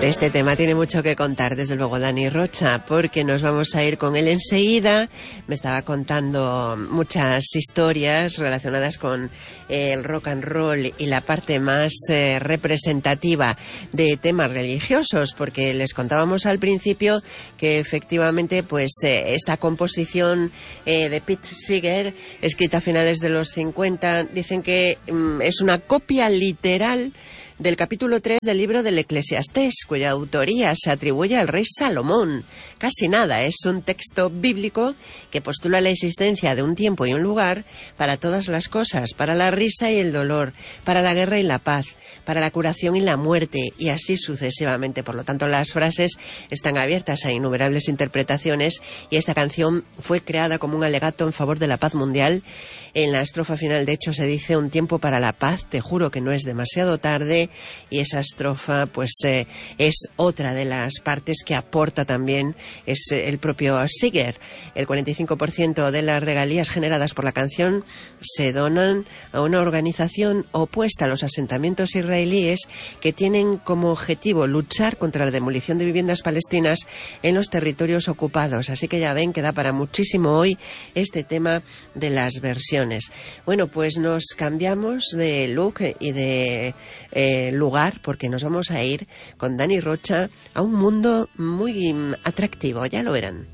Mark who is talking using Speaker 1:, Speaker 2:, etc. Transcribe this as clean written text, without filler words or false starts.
Speaker 1: De este tema tiene mucho que contar, desde luego, Dani Rocha, porque nos vamos a ir con él enseguida. Me estaba contando muchas historias relacionadas con el rock and roll y la parte más representativa de temas religiosos, porque les contábamos al principio que efectivamente pues esta composición de Pete Seeger, escrita a finales de los 50, dicen que es una copia literal del capítulo 3 del libro del Eclesiastés, cuya autoría se atribuye al rey Salomón. Casi nada, es un texto bíblico que postula la existencia de un tiempo y un lugar para todas las cosas, para la risa y el dolor, para la guerra y la paz, para la curación y la muerte, y así sucesivamente. Por lo tanto, las frases están abiertas a innumerables interpretaciones, y esta canción fue creada como un alegato en favor de la paz mundial. En la estrofa final, de hecho, se dice: un tiempo para la paz, te juro que no es demasiado tarde, y esa estrofa pues es otra de las partes que aporta también es el propio Seeger. El 45% de las regalías generadas por la canción se donan a una organización opuesta a los asentamientos israelíes que tienen como objetivo luchar contra la demolición de viviendas palestinas en los territorios ocupados. Así que ya ven que da para muchísimo hoy este tema de las versiones. Bueno, pues nos cambiamos de look y de lugar, porque nos vamos a ir con Dani Rocha a un mundo muy atractivo, ya lo verán.